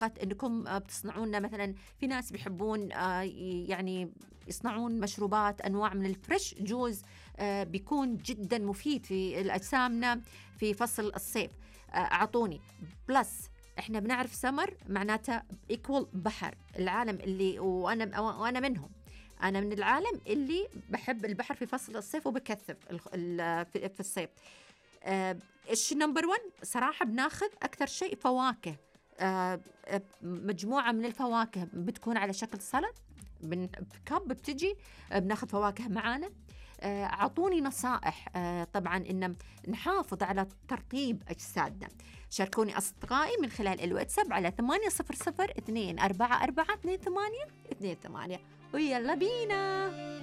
أنكم بتصنعون مثلا، في ناس بيحبون يعني يصنعون مشروبات، أنواع من الفريش جوز بيكون جدا مفيد في أجسامنا في فصل الصيف. أعطوني بلس. إحنا بنعرف سمر معناتها إيكوال بحر. العالم اللي وأنا منهم، أنا من العالم اللي بحب البحر في فصل الصيف وبكثف في الصيف. إيش نمبر 1 صراحة بناخذ أكثر شيء فواكه. مجموعة من الفواكه بتكون على شكل سلطة، بكب بتجي بناخذ فواكه معانا. أعطوني نصائح طبعا إن نحافظ على ترطيب أجسادنا. شاركوني أصدقائي من خلال الواتساب على 800-244-2828 ويلا بينا.